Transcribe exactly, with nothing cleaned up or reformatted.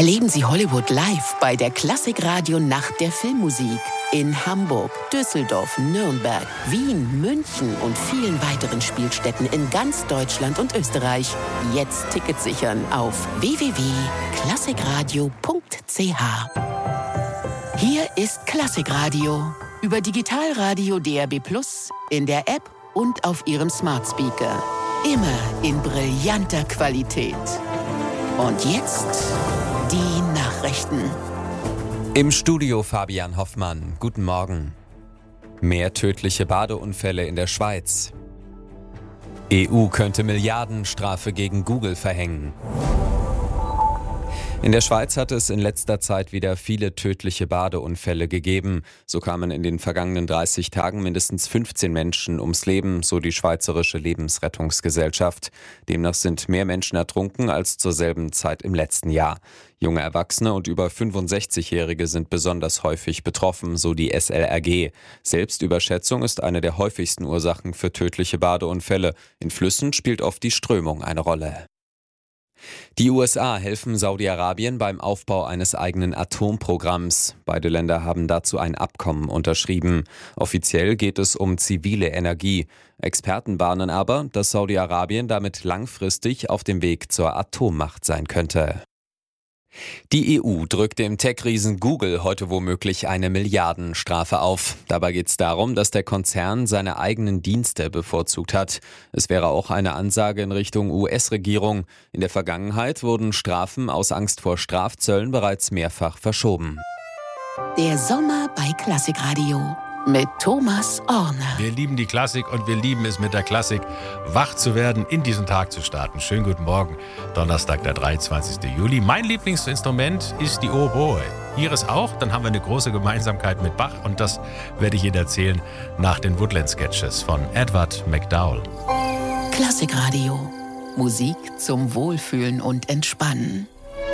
Erleben Sie Hollywood live bei der Klassikradio Nacht der Filmmusik in Hamburg, Düsseldorf, Nürnberg, Wien, München und vielen weiteren Spielstätten in ganz Deutschland und Österreich. Jetzt Tickets sichern auf w w w punkt klassikradio punkt c h. Hier ist Klassikradio über Digitalradio D A B plus, in der App und auf Ihrem Smart Speaker. Immer in brillanter Qualität. Und jetzt die Nachrichten. Im Studio Fabian Hoffmann. Guten Morgen. Mehr tödliche Badeunfälle in der Schweiz. E U könnte Milliardenstrafe gegen Google verhängen. In der Schweiz hat es in letzter Zeit wieder viele tödliche Badeunfälle gegeben. So kamen in den vergangenen dreißig Tagen mindestens fünfzehn Menschen ums Leben, so die Schweizerische Lebensrettungsgesellschaft. Demnach sind mehr Menschen ertrunken als zur selben Zeit im letzten Jahr. Junge Erwachsene und über fünfundsechzigjährige sind besonders häufig betroffen, so die S L R G. Selbstüberschätzung ist eine der häufigsten Ursachen für tödliche Badeunfälle. In Flüssen spielt oft die Strömung eine Rolle. Die U S A helfen Saudi-Arabien beim Aufbau eines eigenen Atomprogramms. Beide Länder haben dazu ein Abkommen unterschrieben. Offiziell geht es um zivile Energie. Experten warnen aber, dass Saudi-Arabien damit langfristig auf dem Weg zur Atommacht sein könnte. Die E U drückt dem Tech-Riesen Google heute womöglich eine Milliardenstrafe auf. Dabei geht es darum, dass der Konzern seine eigenen Dienste bevorzugt hat. Es wäre auch eine Ansage in Richtung U S-Regierung. In der Vergangenheit wurden Strafen aus Angst vor Strafzöllen bereits mehrfach verschoben. Der Sommer bei Klassikradio mit Thomas Orner. Wir lieben die Klassik und wir lieben es, mit der Klassik wach zu werden, in diesen Tag zu starten. Schönen guten Morgen, Donnerstag, der dreiundzwanzigsten Juli. Mein Lieblingsinstrument ist die Oboe. Ihres auch? Dann haben wir eine große Gemeinsamkeit mit Bach und das werde ich Ihnen erzählen nach den Woodland-Sketches von Edward McDowell. Klassikradio. Musik zum Wohlfühlen und Entspannen.